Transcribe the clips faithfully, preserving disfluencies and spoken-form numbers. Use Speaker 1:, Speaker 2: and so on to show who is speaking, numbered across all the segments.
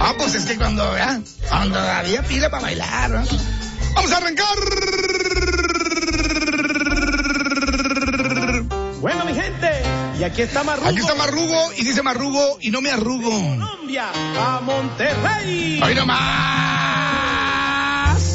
Speaker 1: Ah, pues es que cuando, ¿eh? Cuando había pila para bailar, ¿no? Vamos a arrancar.
Speaker 2: Bueno, mi gente, y aquí está Marrugo.
Speaker 1: Aquí está Marrugo y dice Marrugo y no me arrugo.
Speaker 2: Colombia, a Monterrey.
Speaker 1: ¡Hoy no más!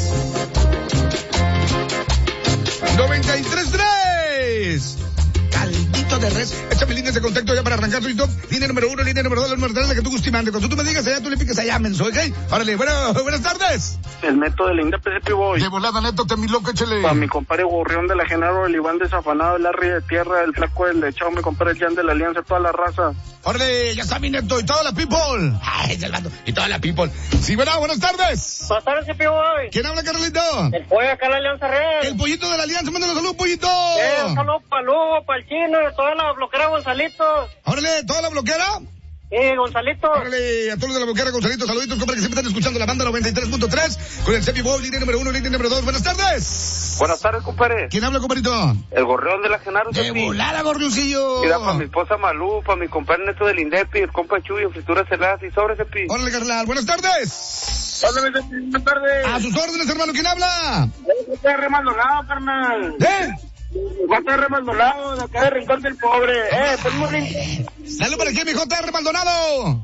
Speaker 1: noventa y tres tres. Caldito de res. Échame líneas de contacto ya para arrancar tu top. Línea número uno, línea número dos, número tres, la que tú gustimande. Cuando tú me digas allá, tú le piques allá, menso, ¿ok? Órale, bueno, buenas tardes.
Speaker 3: El Neto de la Independencia Boy.
Speaker 1: De volada, Neto, te mi loco, échale.
Speaker 3: Para mi compadre Gorrión de la Genaro, el Iván desafanado, el Larry de Tierra, el Flaco del Lechao, mi compadre Jan de la Alianza, toda la raza.
Speaker 1: Órale, ya está mi Neto y toda la people. Ay, Salvando, y toda la people. Sí, bueno, buenas tardes.
Speaker 3: Buenas tardes, P Boy.
Speaker 1: ¿Quién habla, Carlito?
Speaker 3: El pollo acá en la Alianza Real.
Speaker 1: El pollito de la Alianza, mándale saludos, pollito.
Speaker 3: Eh, un saludo para Lugo, para el Chino, toda la bloquera Gonzalito.
Speaker 1: Órale, ¿toda la bloquera?
Speaker 3: Eh, Gonzalito.
Speaker 1: Órale, a todos los de la bloquera, Gonzalito, saluditos, compadre, que siempre están escuchando la banda noventa y tres punto tres con el Cepi Boy, línea número uno, línea número dos. Buenas tardes.
Speaker 3: Buenas tardes, compadre.
Speaker 1: ¿Quién habla, compadrito?
Speaker 3: El Gorrión de la Genaro.
Speaker 1: De volada, Gorrioncillo.
Speaker 3: Mira, para mi esposa Malú, para mi compadre Neto del Indepi, el compa Chuy, en frituras heladas y sobre Cepi.
Speaker 1: Órale, carnal, buenas tardes.
Speaker 3: Hola, buenas tardes.
Speaker 1: A sus órdenes, hermano, ¿quién habla?
Speaker 3: Está re Maldonado, carnal.
Speaker 1: ¿Eh?
Speaker 3: Va a estar re Maldonado, de acá de Rincón del Pobre. Eh, pues muy bien.
Speaker 1: Salud para aquí, mi J R Maldonado.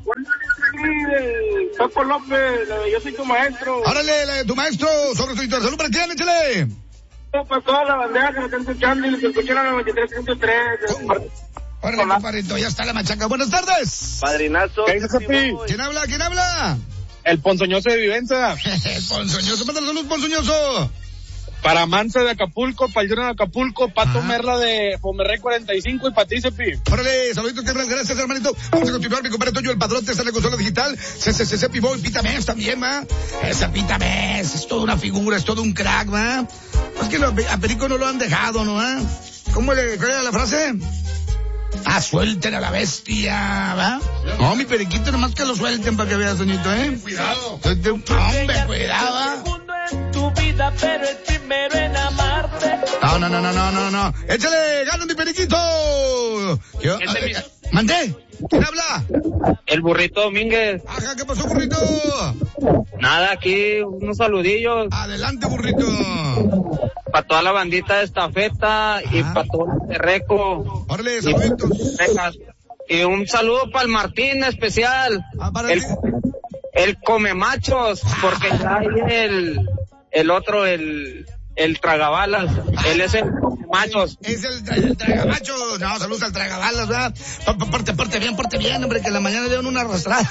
Speaker 3: Toco López, yo soy tu maestro.
Speaker 1: Órale, la de tu maestro, sobre su editor. Salud para quién, échale.
Speaker 3: Para toda la bandera que me están escuchando y los que escuchan a noventa y tres punto tres.
Speaker 1: Órale, compadrito, ya está la machaca. Buenas tardes.
Speaker 3: Padrinazo.
Speaker 2: ¿Qué dices, Cepi?
Speaker 1: ¿Quién habla? ¿Quién habla?
Speaker 2: El ponzoñoso de Vivenza.
Speaker 1: El ponzoñoso, mándale salud, ponzoñoso.
Speaker 2: Para Mansa de Acapulco, para el Llorón de Acapulco, Pato
Speaker 1: Ajá.
Speaker 2: Merla de Pomerrey cuarenta y cinco y para ti, Cepi.
Speaker 1: Órale, saluditos, carnal, gracias, hermanito. Vamos a continuar, mi compadre Toño, el padrón, está en la consola digital. C C C Cepi Boy, Pita Mes también, ma. Esa Pita Mes, es toda una figura, es todo un crack, ma. Es que lo, a Perico no lo han dejado, ¿no, ah? ¿Cómo le, cuál era la frase? Ah, suelten a la bestia, ¿va? No, mi periquito, nomás que lo suelten para que veas, Doñito, ¿eh? Cuidado. Hombre, cuidado, ¿va?
Speaker 4: Tu vida, pero el primero en amarte.
Speaker 1: No, no, no, no, no, no, no. Échale, gana mi periquito. ¿Qué,
Speaker 3: Este
Speaker 1: eh, ¿Mandé? ¿Quién habla?
Speaker 3: El Burrito Domínguez.
Speaker 1: Ajá, ¿qué pasó, burrito?
Speaker 3: Nada, aquí unos saludillos
Speaker 1: Adelante, burrito.
Speaker 3: para toda la bandita de Estafeta y
Speaker 1: Ah.
Speaker 3: para todo el Terreco.
Speaker 1: Órale, saluditos.
Speaker 3: Y un saludo para el Martín especial.
Speaker 1: Ah, para
Speaker 3: el,
Speaker 1: ti.
Speaker 3: el come machos, porque ya hay el, el otro, el, el tragabalas. Él es el come machos.
Speaker 1: Es el, tra- el tragamacho. No, saludos al tragabalas, ¿verdad? Pa- pa- Parte, parte bien, parte bien, hombre, que en la mañana le dieron una arrastrada.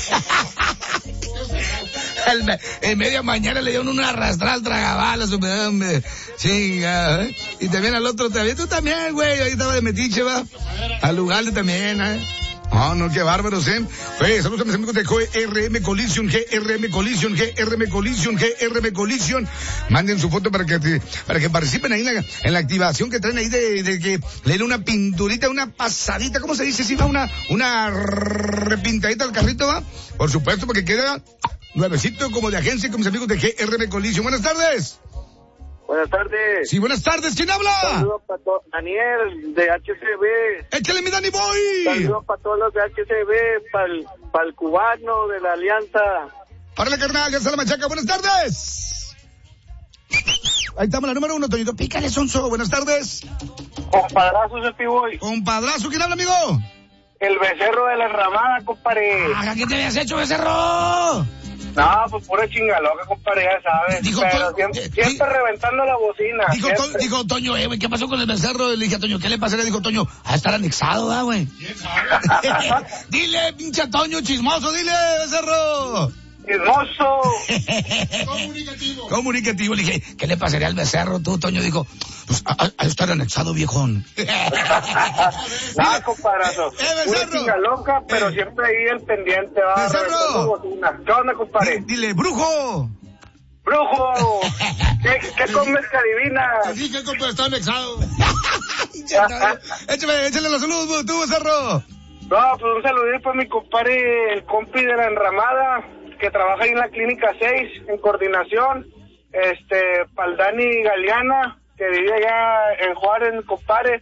Speaker 1: El, me- en media mañana le dieron una arrastrada al tragabalas, hombre, hombre. Chinga, ¿eh? Y también al otro también. Tú también, güey. Ahí estaba de metiche, va. Al Ugalde también, ¿eh? No, no, qué bárbaros, ¿eh? Oye, saludos a mis amigos de G R M Collision, G R M Collision, G R M Collision, G R M Collision. Manden su foto para que te- para que participen ahí en la, en la activación que traen ahí de, de que le den una pinturita, una pasadita, ¿cómo se dice? Sí, va una, una repintadita al carrito, ¿va? Por supuesto, porque queda nuevecito como de agencia con mis amigos de G R M Collision. Buenas tardes.
Speaker 3: Buenas tardes.
Speaker 1: Sí, buenas tardes. ¿Quién habla?
Speaker 3: Saludos para todos. Daniel, de H C B.
Speaker 1: Échale mi Dani Boy.
Speaker 3: Saludos para todos los de H C B, para el, para el cubano de la Alianza.
Speaker 1: Órale, carnal, ya está la machaca. Buenas tardes. Ahí estamos, la número uno, Toñito. Pícale, Sonso. Buenas tardes.
Speaker 3: Compadrazos, el Piboy.
Speaker 1: Compadrazo, ¿quién habla, amigo?
Speaker 3: El becerro de la enramada, compadre.
Speaker 1: Ah, ¿qué te habías hecho, becerro?
Speaker 3: No, pues pura chingaloca, compadre, ya sabes.
Speaker 1: Dijo
Speaker 3: pero
Speaker 1: to-
Speaker 3: siempre,
Speaker 1: eh,
Speaker 3: siempre
Speaker 1: di-
Speaker 3: reventando la bocina.
Speaker 1: Dijo, to-
Speaker 3: siempre.
Speaker 1: dijo Toño, eh, güey, ¿qué pasó con el becerro? Le dije a Toño, ¿qué le pasó? Le dijo Toño, a estar anexado, ¿verdad, güey? Dile, pinche Toño, chismoso, dile, becerro.
Speaker 3: Hermoso.
Speaker 1: Comunicativo. Comunicativo. Le dije, ¿qué le pasaría al becerro tú, Toño? Dijo, pues a, a- a estar anexado, viejón.
Speaker 3: Nada, compadrazos.
Speaker 1: Eh,
Speaker 3: Una
Speaker 1: becerro.
Speaker 3: chingaloca, pero
Speaker 1: Eh.
Speaker 3: siempre ahí el pendiente, va
Speaker 1: Becerro.
Speaker 3: reventando bocina. ¿Qué onda, compadre?
Speaker 1: Dile, brujo.
Speaker 3: ¡Brujo! ¿Qué, qué comes que adivinas?
Speaker 1: Dije, compa, está anexado. Échame, échale los saludos, tú, becerro.
Speaker 3: No, pues un saludito para mi compadre, el compi de la enramada, que trabaja ahí en la clínica seis, en coordinación. Este, para el Dani Galeana, que vive allá en Juárez, mi compadre.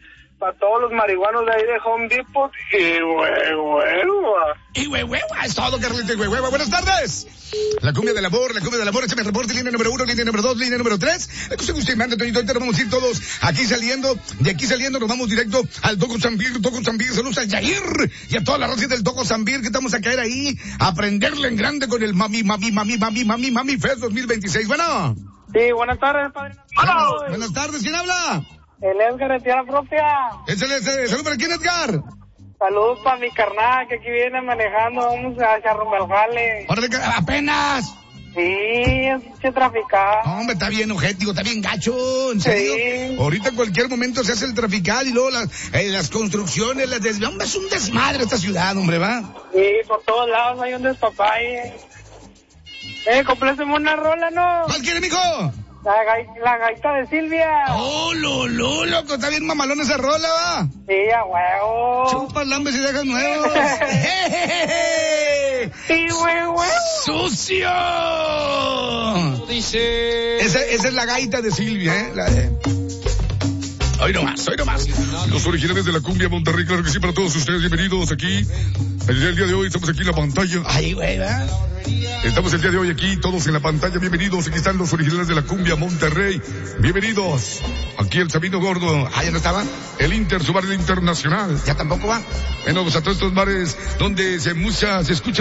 Speaker 5: para todos los marihuanos de ahí de Home Depot y huehueva.
Speaker 1: Y huehueva, es todo, Carlita, y huehueva. Buenas tardes. La cumbia del amor, la cumbia del amor, échame el reporte, línea número uno, línea número dos, línea número tres. La cosa que usted manda, Tonito, ahorita nos vamos a ir todos aquí saliendo, de aquí saliendo nos vamos directo al Toco Zambir, Toco Zambir, saludos al Yair y a toda la raza del Toco Zambir que estamos a caer ahí, a aprenderle en grande con el Mami, Mami, Mami, Mami, Mami, Mami Fest dos mil veintiséis. Bueno.
Speaker 5: Sí, buenas tardes, padre.
Speaker 1: Bueno, buenas tardes, ¿quién habla?
Speaker 5: El Edgar de Tierra Propia.
Speaker 1: Échale, salud para quién, Edgar.
Speaker 5: Saludos para mi carnal que aquí viene manejando, vamos hacia rumbo al jale.
Speaker 1: Órale, apenas.
Speaker 5: Sí, es que traficado.
Speaker 1: No, hombre, está bien objetivo, está bien gacho, en serio.
Speaker 5: Sí.
Speaker 1: Ahorita en cualquier momento se hace el trafical y luego las, eh, las construcciones, las desvíos. Hombre, es un desmadre esta ciudad, hombre, va.
Speaker 5: Sí, por todos lados hay un despapalle. Eh, compléceme una rola, ¿no?
Speaker 1: ¿Cuál quiere, mijo?
Speaker 5: La, gai la gaita de Silvia.
Speaker 1: Oh, Lulú, loco, está bien mamalón esa rola, va.
Speaker 5: Sí, a huevo.
Speaker 1: Chupas lambes y dejas nuevos.
Speaker 5: Sí, huevo.
Speaker 1: ¡Sucio! Dice. Esa, esa es la gaita de Silvia, ¿eh? La de... Hoy nomás, hoy nomás. Los originales de la cumbia Monterrey, claro que sí, para todos ustedes, bienvenidos aquí. El día de hoy estamos aquí en la pantalla. Ay, güey, ¿verdad? Estamos el día de hoy aquí, todos en la pantalla, bienvenidos. Aquí están los originales de la cumbia Monterrey. Bienvenidos. Aquí el Sabino Gordo. Ah, ¿ya no estaba? El Inter, su bar internacional. ¿Ya tampoco va? Bueno, pues a todos estos bares donde se, mucha, se escucha